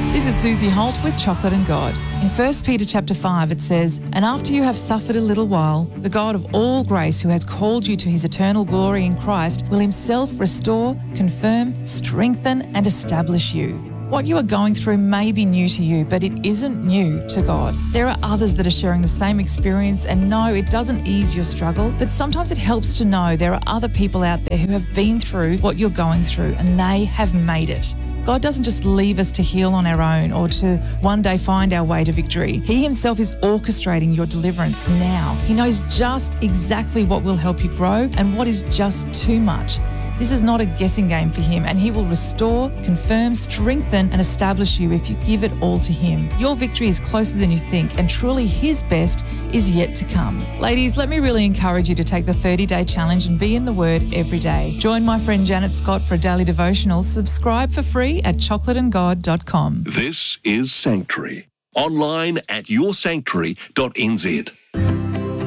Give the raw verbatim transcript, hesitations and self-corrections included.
This is Susie Holt with Chocolate and God. In First Peter chapter five, it says, "And after you have suffered a little while, the God of all grace, who has called you to his eternal glory in Christ, will himself restore, confirm, strengthen, and establish you." What you are going through may be new to you, but it isn't new to God. There are others that are sharing the same experience, and no, it doesn't ease your struggle, but sometimes it helps to know there are other people out there who have been through what you're going through, and they have made it. God doesn't just leave us to heal on our own or to one day find our way to victory. He himself is orchestrating your deliverance now. He knows just exactly what will help you grow and what is just too much. This is not a guessing game for him, and he will restore, confirm, strengthen, and establish you if you give it all to him. Your victory is closer than you think, and truly his best is yet to come. Ladies, let me really encourage you to take the thirty-day challenge and be in the Word every day. Join my friend Janet Scott for a daily devotional. Subscribe for free at chocolate and god dot com. This is Sanctuary. Online at your sanctuary dot n z.